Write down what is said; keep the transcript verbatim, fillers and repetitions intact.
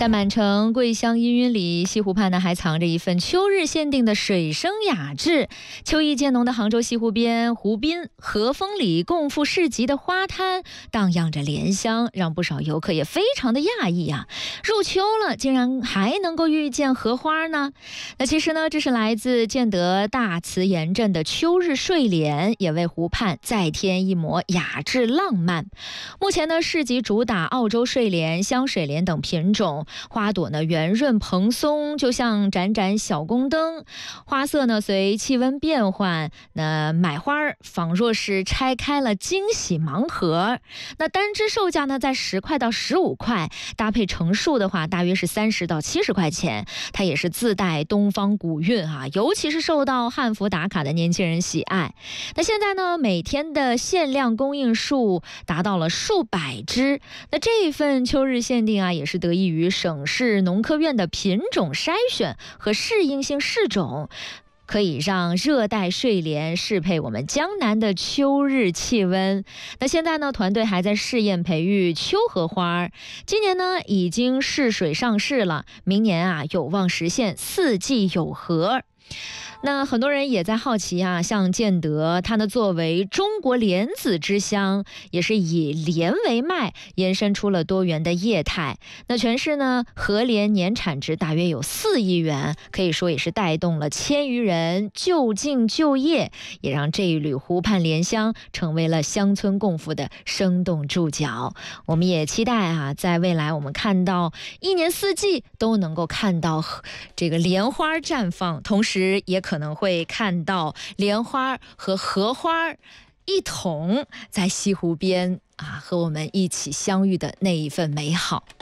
在满城桂香氤氲里，西湖畔呢还藏着一份秋日限定的水生雅致。秋意渐浓的杭州西湖边，湖滨和风里共赴市集的花摊荡漾着莲香，让不少游客也非常的讶异啊！入秋了，竟然还能够遇见荷花呢？那其实呢，这是来自建德大慈岩镇的秋日睡莲，也为湖畔再添一抹雅致浪漫。目前呢，市集主打澳洲睡莲、香水莲等品种。花朵呢圆润蓬松，就像盏盏小宫灯，花色呢随气温变换，那买花仿若是拆开了惊喜盲盒。那单支售价呢在十块到十五块，搭配成束的话大约是三十到七十块钱。它也是自带东方古韵啊，尤其是受到汉服打卡的年轻人喜爱。那现在呢，每天的限量供应数达到了数百只。那这一份秋日限定啊，也是得益于省市农科院的品种筛选和适应性试种，可以让热带睡莲适配我们江南的秋日气温。那现在呢，团队还在试验培育秋荷花，今年呢已经试水上市了，明年啊有望实现四季有荷。那很多人也在好奇啊，像建德，它呢作为中国莲子之乡，也是以莲为脉，延伸出了多元的业态。那全市呢，荷莲年产值大约有四亿元，可以说也是带动了千余人就近就业，也让这一缕湖畔莲香成为了乡村共富的生动注脚。我们也期待啊，在未来我们看到一年四季都能够看到这个莲花绽放，同时也可能会看到莲花和荷花一同在西湖边啊和我们一起相遇的那一份美好。